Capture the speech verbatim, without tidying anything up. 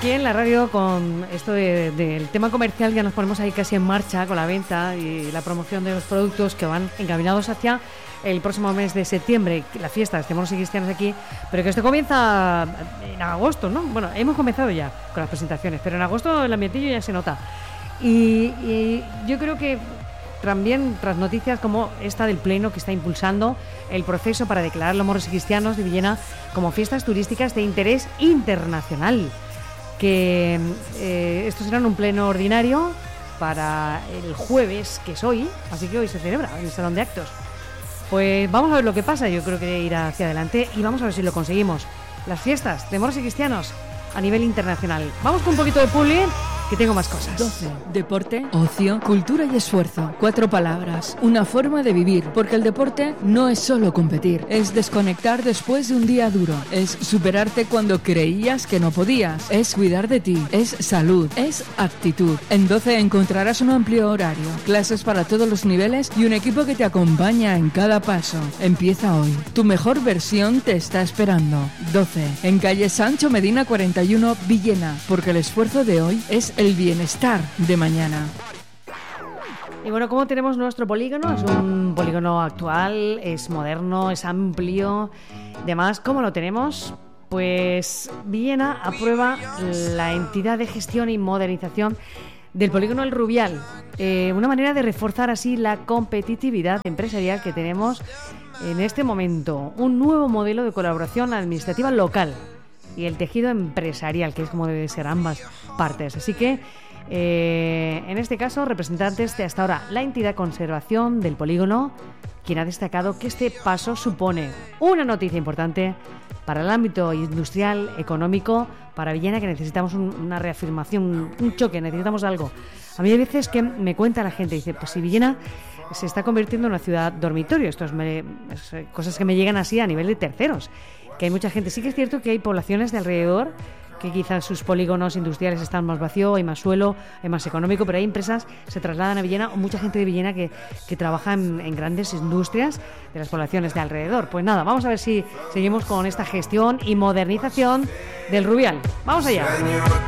aquí en la radio con esto de, de, del tema comercial. Ya nos ponemos ahí casi en marcha con la venta y la promoción de los productos que van encaminados hacia el próximo mes de septiembre, la fiesta de moros y cristianos aquí, pero que esto comienza en agosto, ¿no? Bueno, hemos comenzado ya con las presentaciones, pero en agosto el ambientillo ya se nota. Y, y yo creo que también tras noticias como esta del Pleno, que está impulsando el proceso para declarar los moros y cristianos de Villena como fiestas turísticas de interés internacional, que eh, esto será en un pleno ordinario para el jueves, que es hoy, así que hoy se celebra en el Salón de Actos. Pues vamos a ver lo que pasa. Yo creo que irá hacia adelante y vamos a ver si lo conseguimos. Las fiestas de moros y cristianos a nivel internacional. Vamos con un poquito de publi, que tengo más cosas. doce. Deporte, ocio, cultura y esfuerzo. Cuatro palabras. Una forma de vivir. Porque el deporte no es solo competir. Es desconectar después de un día duro. Es superarte cuando creías que no podías. Es cuidar de ti. Es salud. Es actitud. En doce encontrarás un amplio horario. Clases para todos los niveles y un equipo que te acompaña en cada paso. Empieza hoy. Tu mejor versión te está esperando. doce. En calle Sancho Medina cuarenta y uno, Villena. Porque el esfuerzo de hoy es el bienestar de mañana. Y bueno, ¿cómo tenemos nuestro polígono? Es un polígono actual, es moderno, es amplio. Además, ¿cómo lo tenemos? Pues Villena aprueba la entidad de gestión y modernización del polígono El Rubial. Eh, una manera de reforzar así la competitividad empresarial que tenemos en este momento. Un nuevo modelo de colaboración administrativa local y el tejido empresarial, que es como debe ser ambas partes. Así que, eh, en este caso, representantes de hasta ahora la entidad conservación del polígono, quien ha destacado que este paso supone una noticia importante para el ámbito industrial, económico, para Villena, que necesitamos un, una reafirmación, un, un choque, necesitamos algo. A mí hay veces que me cuenta la gente, dice, pues si Villena se está convirtiendo en una ciudad dormitorio, esto es, me, es cosas que me llegan así a nivel de terceros, que hay mucha gente. Sí que es cierto que hay poblaciones de alrededor que quizás sus polígonos industriales están más vacíos, hay más suelo, hay más económico, pero hay empresas se trasladan a Villena, o mucha gente de Villena que, que trabaja en, en grandes industrias de las poblaciones de alrededor. Pues nada, vamos a ver si seguimos con esta gestión y modernización del Rubial. Vamos allá.